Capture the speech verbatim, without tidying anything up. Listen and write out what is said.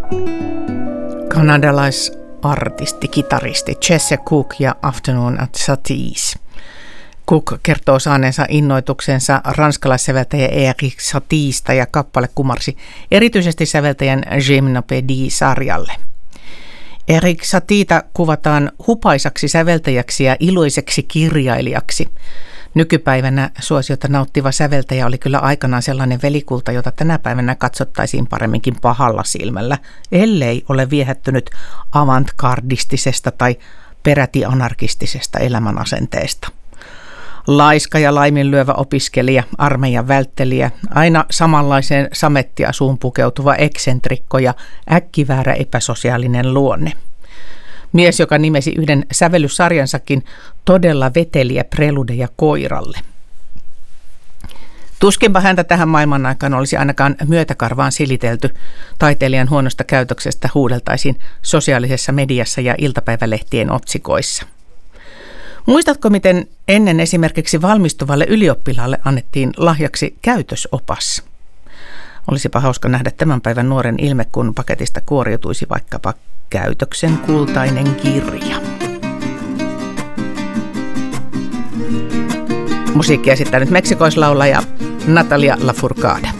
Kanadalaisartisti, kitaristi Jesse Cook ja Afternoon at Satie's. Cook kertoo saaneensa innoituksensa ranskalaissäveltäjä Eric Satie'sta ja kappale kumarsi erityisesti säveltäjän Gymnopédie-sarjalle. Eric Satie'ta kuvataan hupaisaksi säveltäjäksi ja iloiseksi kirjailijaksi. Nykypäivänä suosiota nauttiva säveltäjä oli kyllä aikanaan sellainen velikulta, jota tänä päivänä katsottaisiin paremminkin pahalla silmällä, ellei ole viehättynyt avantgardistisesta tai peräti anarkistisesta elämänasenteesta. Laiska ja laiminlyövä opiskelija, armeijan välttelijä, aina samanlaiseen samettiasuun pukeutuva eksentrikko ja äkkiväärä epäsosiaalinen luonne. Mies, joka nimesi yhden sävellyssarjansakin todella veteliä preludeja koiralle. Tuskinpa häntä tähän maailman aikaan olisi ainakaan myötäkarvaan silitelty. Taiteilijan huonosta käytöksestä huudeltaisiin sosiaalisessa mediassa ja iltapäivälehtien otsikoissa. Muistatko, miten ennen esimerkiksi valmistuvalle ylioppilaalle annettiin lahjaksi käytösopas? Olisipa hauska nähdä tämän päivän nuoren ilme, kun paketista kuoriutuisi vaikkapa käytöksen kultainen kirja. Musiikkia esittänyt meksikoislaulaja Natalia Lafourcade.